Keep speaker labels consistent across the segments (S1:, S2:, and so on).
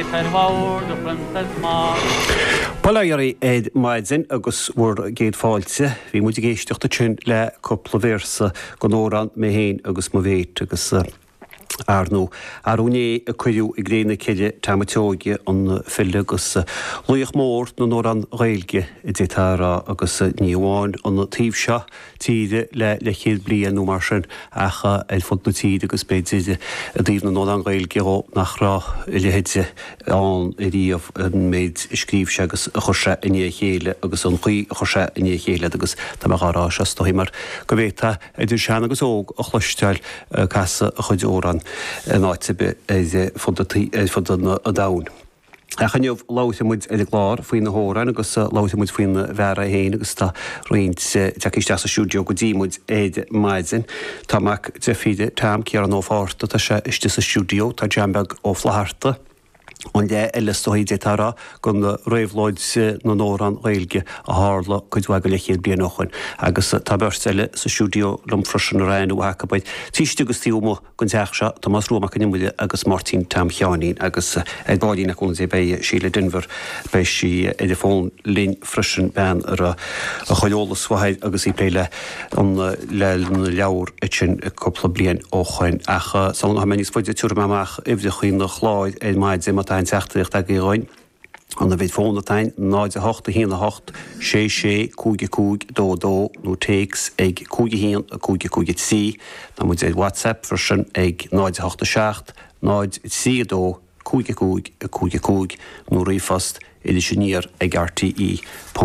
S1: Carvawr de Princess Mar.
S2: Palayari Ed Maidzen agus bhór géad fáilte, bhí muid géisteachta tún le cúpla versa go nóran mé héin agus mo bhéit agus Arnú. Arúné a chuiú I gréna ceile tamateóige an fille agus luoch mór nó nóran réilge I détára agus níomháin an tíb seo tíide le chéad blian nó mar sin acha fod na tíide agus béide a dtíobh na nóran réilge ó nach rá lehéide an iríomh an méid scríb se agus chuise iní chéile agus an chuí chuise iní chéile agus tá marrá se stohí mar go bhéta idir sean agus óg a chluisteil casa a chuid óran náitibe fod a daun. Channeomh láitimid glár faoin na hóran agus láitimid faoin na bhera héin agus tá roiint teiste a siúdio go ddímuid éide Maidzen. Táach de fiide tam cear an ófáirta tá sé iste sa siúdio tá Jambeg ó Flaharta. On le eilestóí détará gon réimhlóid na nóran réilge a hála chuidhhaga le chéad blian óchain agus tá beirsteile sa siúdio lom freisin rain ó hacabaid. Tíiste agus tíúmó gon teach se Tomás Rómach an immuide agus Martin Tam Cheánín agus báidína chun sé bé Síle Dinver bei si fón lín freisin ben ar a choiolalas swaid agus I pléile an le leabhar sin coppla blian óchain acha san ha menis foiide túrmaach ifde chuoin na chláid Maidzen ein seachtaíocht a géráin an a bhíh fónatain náid a 8 híana 8 sé sé cúige cúig dó dó nó takes ag cúige hían a cúige cúige sí na muid é WhatsApp freisin ag náid a 8 seacht náid sí dó cúige cúig a cúige cúig nó rifast idir sinníar ag RTE.ie.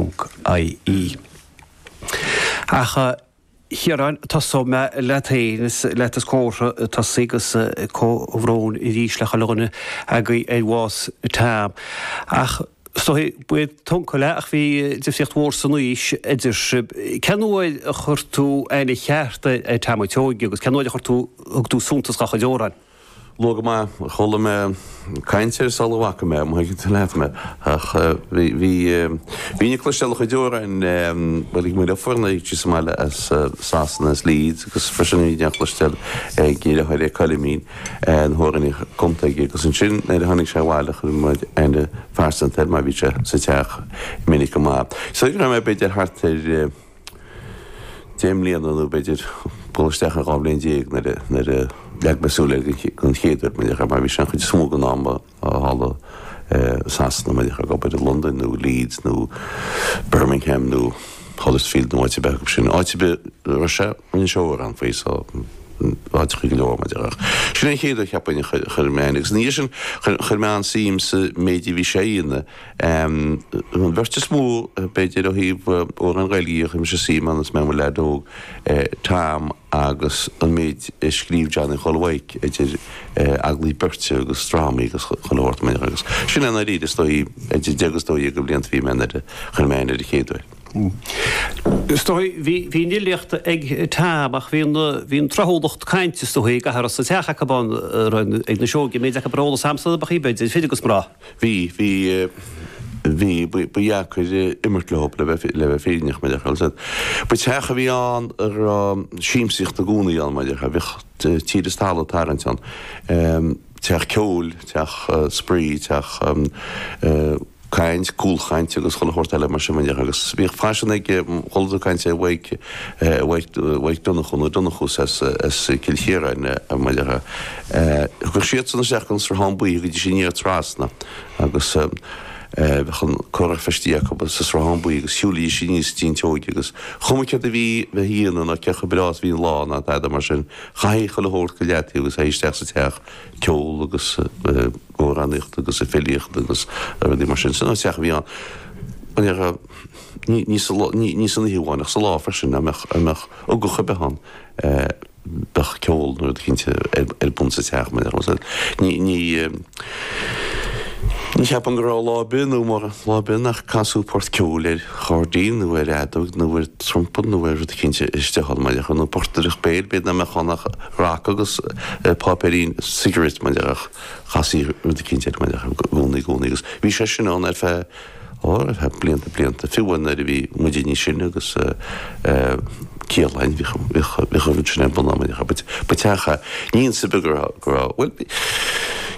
S2: Acha Hieran tasó me letéinis letas córa tasígus cóhrón I ríslecha lugna agaí éhás tam. Ach stohí buid tonca le ach bhí defiocht mór san nuís idir cenúid a churtú aina chearta tamateóige agus cenúid a churtú tú súntas gacha deóran.
S3: Loga má chola me caintear salhacha me má te leit me ach híine clustel chu deora in bhil ag muid forna tí meile as sásan as líd agus freisin í clustel géad a chuir cholimín an thuranní conta agus an sin na tháinig sé bháile chu muid aine farsantel má bhí sa teach minic go má. So gur me beidir hartar déimlíon anú beidir póisteach an gáblíon déag na leag mesúla gon chéadúir me mar bhí sean chuid smó go náma a hála sasna me go beidir London nó Leeds nó Birmingham nó Huddersfield nó áitibe sin áitibe se in seoir an faoí áiticha go leor maidirach. Sin é chéad cheappaine chuirménigs. Ní sin chuirmeán síim sa méidí bhí séine an bhirte smó beidir ó híomh ó an réilíoch im se síman as me ledóg tam agus an méid scríb Johnny Holwaik idir aglí birte agus strámí agus chunóirt me agus. Sin an ríide stoi idir degustóí go bliant bhí mena chuirméine i chéadúir.
S2: Stoi hí níliacht ag tábach hín trahódacht cainte stoí a har sa teach ban ag na seógi méid a bróla samsa bach íbeid fiidir bra.
S3: Hí buiacuir immert lehop le bheith féidirnach me chail. Bu techa bhí an ar síimsicht a gúnaí an maidir a bhíh tíad stála tarantan. Teach ceol, teach sprí, teach caint, cúlchaint agus chola hórtaile mar sem agus bhíh freisin ag chola caint bhaid donnachús as cilchéarain a maidir. Gur siad sanna seachchan ar hámbuí go dtí sin níor trasna agus bhechan chorar festíach sa sráhambuí agus siúlaí sin níos tínteóide agus chumaice a bhí bheith híanana na cecha brás hí lána a mar sin chaí chola hórt go leataí agus éisteach sa teach ceol agus óráníocht agus a féíocht agus a bhí mar sin sanna teach bhí an ní san híháinach sa lá freisin amach ó go chubehan bech ceol nuair cinnte elbun sa teach me Ní heb an gorá lábin nó mar lábin nach casú port ceúléir chordín nó réadúg nó bhfuir trompan nó bhfuir cinnte isteáil maideach nó portarich béir bid na mechanach rác agus páperín cigarette maideach chasí cinnte maideach gúnaí agus. Bhí sé sin an ar fé blianta fiúin ar bhí muidirní sin agus céalhain bhí sinna banna maideach. Ba techa níon sa bugur